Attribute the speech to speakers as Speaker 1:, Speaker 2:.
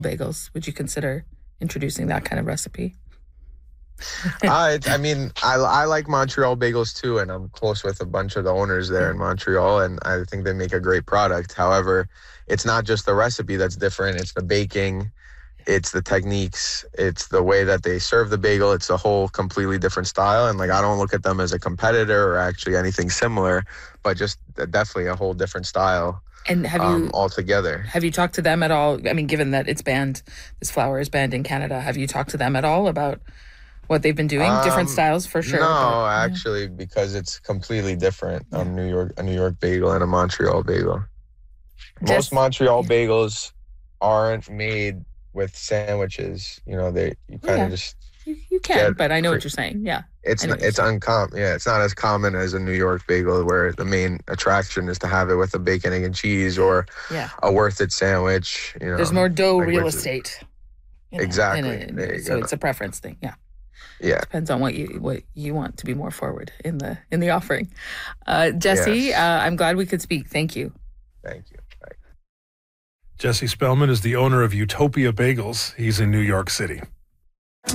Speaker 1: bagels. Would you consider introducing that kind of recipe?
Speaker 2: I like Montreal bagels too, and I'm close with a bunch of the owners there in Montreal, and I think they make a great product. However, it's not just the recipe that's different, it's the baking, it's the techniques, it's the way that they serve the bagel. It's a whole completely different style, and like I don't look at them as a competitor or actually anything similar, but just definitely a whole different style.
Speaker 1: And
Speaker 2: Altogether.
Speaker 1: have you talked to them at all? I mean, given that it's banned, this flour is banned in Canada, have you talked to them at all about what they've been doing? Different styles for sure.
Speaker 2: No, actually, because it's completely different. A New York bagel and a Montreal bagel. Most Montreal bagels aren't made with sandwiches. You know, you kind of just
Speaker 1: you can, but I know what you're saying. Yeah,
Speaker 2: it's uncommon. Yeah, it's not as common as a New York bagel, where the main attraction is to have it with a bacon, egg, and cheese or a worth it sandwich. You know,
Speaker 1: there's more dough real estate.
Speaker 2: Exactly.
Speaker 1: So it's a preference thing. Yeah.
Speaker 2: Yeah.
Speaker 1: Depends on what you want to be more forward in the offering. Jesse, I'm glad we could speak. Thank you.
Speaker 2: Thank you. Bye.
Speaker 3: Jesse Spellman is the owner of Utopia Bagels. He's in New York City.